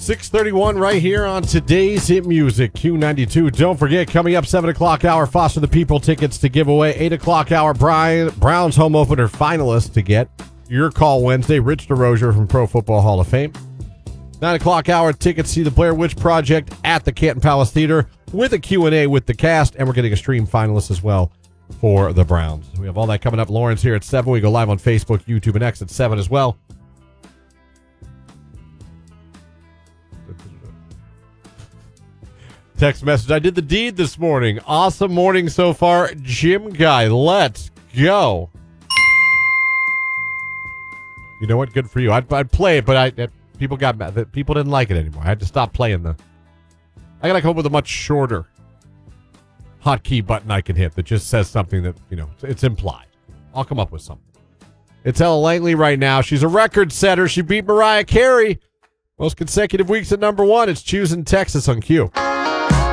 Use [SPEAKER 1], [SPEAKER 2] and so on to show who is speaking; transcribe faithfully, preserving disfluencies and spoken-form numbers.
[SPEAKER 1] six thirty-one right here on today's Hit Music, Q ninety-two. Don't forget, coming up, seven o'clock hour, Foster the People tickets to give away. eight o'clock hour, Brian Browns home opener finalists to get. Your call Wednesday, Rich DeRozier from Pro Football Hall of Fame. nine o'clock hour, tickets to see the Blair Witch Project at the Canton Palace Theater with a Q and A with the cast, and we're getting a stream finalist as well for the Browns. We have all that coming up. Lauren's here at seven. We go live on Facebook, YouTube, and X at seven as well. Text message, I did the deed this morning. Awesome morning so far. Jim Guy, let's go. You know what? Good for you. I'd, I'd play it, but I it, people got mad. People didn't like it anymore. I had to stop playing the... I got to come up with a much shorter hotkey button I can hit that just says something that, you know, it's implied. I'll come up with something. It's Ella Langley right now. She's a record setter. She beat Mariah Carey. Most consecutive weeks at number one. It's Choosing Texas on Q.